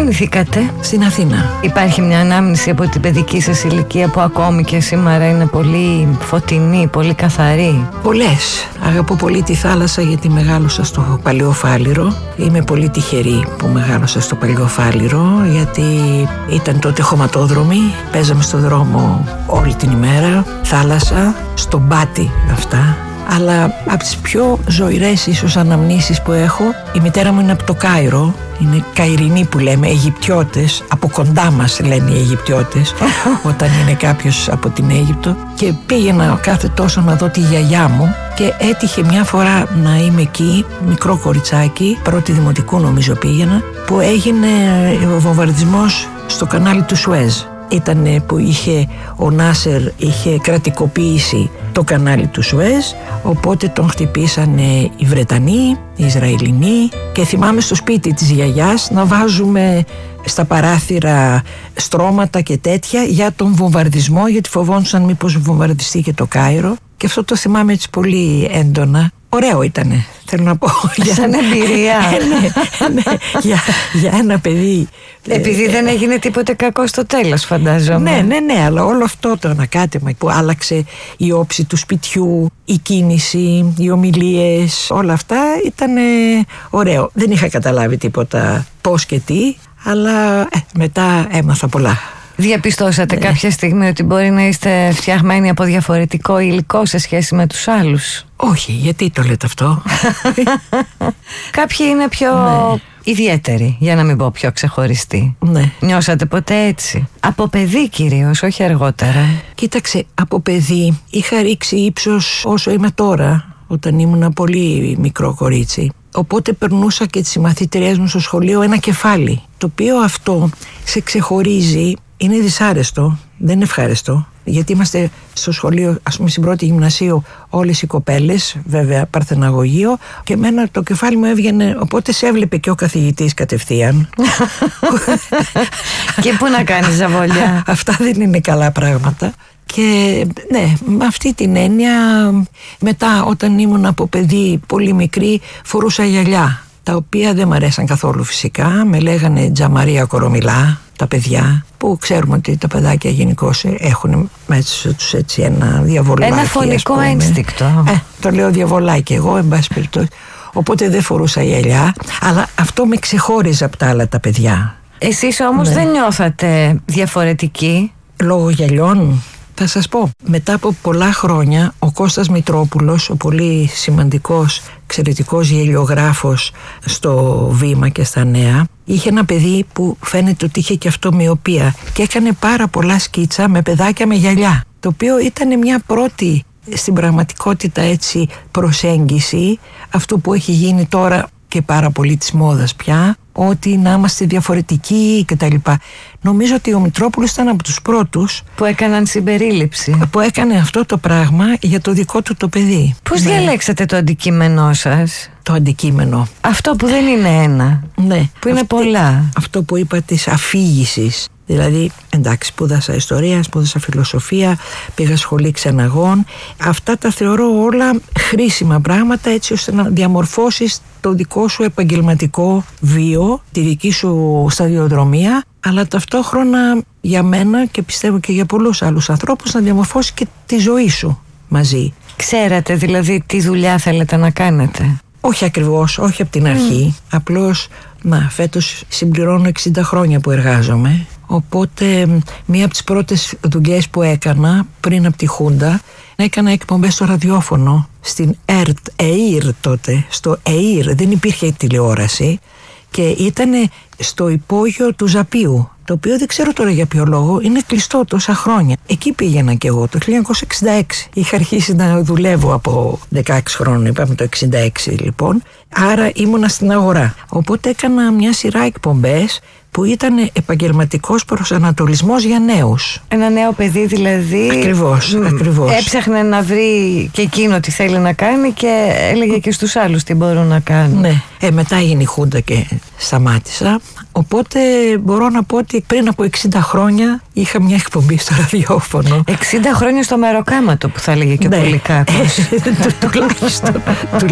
γεννηθήκατε? Στην Αθήνα. Υπάρχει μια ανάμνηση από την παιδική σας ηλικία που ακόμη και σήμερα είναι πολύ φωτεινή, πολύ καθαρή? Πολλές. Αγαπώ πολύ τη θάλασσα γιατί μεγάλωσα στο Παλαιοφάλιρο. Είμαι πολύ τυχερή που μεγάλωσα στο Παλαιοφάλιρο, γιατί ήταν τότε χωματόδρομοι. Παίζαμε στο δρόμο όλη την ημέρα. Θάλασσα, στον Πάτη αυτά. Αλλά από τις πιο ζωηρές ίσως αναμνήσεις που έχω, η μητέρα μου είναι από το Κάιρο. Είναι Καϊρινοί που λέμε, Αιγυπτιώτες. Από κοντά μας λένε οι Αιγυπτιώτες όταν είναι κάποιος από την Αίγυπτο. Και πήγαινα κάθε τόσο να δω τη γιαγιά μου και έτυχε μια φορά να είμαι εκεί, μικρό κοριτσάκι, πρώτη δημοτικού νομίζω πήγαινα, που έγινε ο βομβαρδισμός στο κανάλι του Σουέζ. Ήτανε που ο Νάσερ είχε κρατικοποιήσει το κανάλι του Σουέζ, οπότε τον χτυπήσανε οι Βρετανοί, οι Ισραηλινοί, και θυμάμαι στο σπίτι της γιαγιάς να βάζουμε στα παράθυρα στρώματα και τέτοια για τον βομβαρδισμό, γιατί φοβόντουσαν μήπως βομβαρδιστεί και το Κάιρο, και αυτό το θυμάμαι έτσι πολύ έντονα. Ωραίο ήτανε, θέλω να πω. Σαν εμπειρία. Ναι, για ένα παιδί. Επειδή δεν έγινε τίποτε κακό στο τέλος, φαντάζομαι. Ναι, αλλά όλο αυτό το ανακάτεμα που άλλαξε η όψη του σπιτιού, η κίνηση, οι ομιλίες, όλα αυτά ήταν ωραίο. Δεν είχα καταλάβει τίποτα πώς και τι, αλλά μετά έμαθα πολλά. Διαπιστώσατε κάποια στιγμή ότι μπορεί να είστε φτιαγμένοι από διαφορετικό υλικό σε σχέση με τους άλλους? Όχι, γιατί το λέτε αυτό? Κάποιοι είναι πιο ιδιαίτεροι, για να μην πω πιο ξεχωριστοί. Ναι. Νιώσατε ποτέ έτσι? Από παιδί κυρίως, όχι αργότερα? Κοίταξε, από παιδί είχα ρίξει ύψος όσο είμαι τώρα, όταν ήμουν πολύ μικρό κορίτσι. Οπότε περνούσα και τις συμμαθήτριές μου στο σχολείο ένα κεφάλι, το οποίο αυτό σε ξεχωρίζει. Είναι δυσάρεστο, δεν είναι ευχάριστο, γιατί είμαστε στο σχολείο, ας πούμε στην πρώτη γυμνασίου, όλες οι κοπέλες, βέβαια παρθεναγωγείο, και εμένα το κεφάλι μου έβγαινε, οπότε σε έβλεπε και ο καθηγητής κατευθείαν. Και πού να κάνεις ζαβολιά? Αυτά δεν είναι καλά πράγματα. Και ναι, με αυτή την έννοια, μετά όταν ήμουν από παιδί πολύ μικρή, φορούσα γυαλιά, τα οποία δεν μ' αρέσαν καθόλου φυσικά. Με λέγανε Τζαμαρία Κορομιλά τα παιδιά, που ξέρουμε ότι τα παιδάκια γενικώς έχουν μέσα τους έτσι ένα διαβολάκι. Ένα φωνικό ένστικτο. Το λέω διαβολάκι εγώ, εν πάση περιπτώσει. Οπότε δεν φορούσα γυαλιά, αλλά αυτό με ξεχώριζε από τα άλλα τα παιδιά. Εσείς όμως δεν νιώθατε διαφορετικοί? Λόγω γυαλιών? Θα σας πω, μετά από πολλά χρόνια ο Κώστας Μητρόπουλος, ο πολύ σημαντικός, εξαιρετικός γελιογράφος στο Βήμα και στα Νέα, είχε ένα παιδί που φαίνεται ότι είχε και αυτό μοιοπία και έκανε πάρα πολλά σκίτσα με παιδάκια με γυαλιά, το οποίο ήταν μια πρώτη στην πραγματικότητα έτσι προσέγγιση αυτού που έχει γίνει τώρα και πάρα πολύ της μόδας πια, ότι να είμαστε διαφορετικοί κτλ. Νομίζω ότι ο Μητρόπουλος ήταν από τους πρώτους που έκαναν συμπερίληψη, που έκανε αυτό το πράγμα για το δικό του το παιδί. Πώς διαλέξατε το αντικείμενό σας? Το αντικείμενο, αυτό που δεν είναι ένα, που είναι πολλά. Αυτό που είπα της αφήγησης. Δηλαδή, εντάξει, σπούδασα ιστορία, σπούδασα φιλοσοφία, πήγα σχολή ξεναγών. Αυτά τα θεωρώ όλα χρήσιμα πράγματα, έτσι ώστε να διαμορφώσεις το δικό σου επαγγελματικό βίο, τη δική σου σταδιοδρομία, αλλά ταυτόχρονα για μένα και πιστεύω και για πολλούς άλλους ανθρώπους να διαμορφώσει και τη ζωή σου μαζί. Ξέρατε δηλαδή τι δουλειά θέλετε να κάνετε? Όχι ακριβώς, όχι από την αρχή. Απλώς, φέτος συμπληρώνω 60 χρόνια που εργάζομαι. Οπότε μία από τις πρώτες δουλειές που έκανα πριν από τη Χούντα, έκανα εκπομπές στο ραδιόφωνο, στην ΕΙΡ τότε, στο ΕΙΡ, δεν υπήρχε τηλεόραση, και ήταν στο υπόγειο του Ζαπίου, το οποίο δεν ξέρω τώρα για ποιο λόγο είναι κλειστό τόσα χρόνια. Εκεί πήγαινα κι εγώ το 1966. Είχα αρχίσει να δουλεύω από 16 χρόνια, είπαμε το 66 λοιπόν, άρα ήμουνα στην αγορά. Οπότε έκανα μια σειρά εκπομπές που ήταν επαγγελματικός προσανατολισμός για νέους. Ένα νέο παιδί δηλαδή. Ακριβώς. Έψαχνε να βρει και εκείνο τι θέλει να κάνει και έλεγε και στους άλλους τι μπορούν να κάνουν. Ναι. Μετά έγινε η Χούντα και σταμάτησα. Οπότε μπορώ να πω ότι πριν από 60 χρόνια είχα μια εκπομπή στο ραδιόφωνο. 60 χρόνια στο μεροκάματο που θα έλεγε και ο Πολυκάκος. Τουλάχιστον.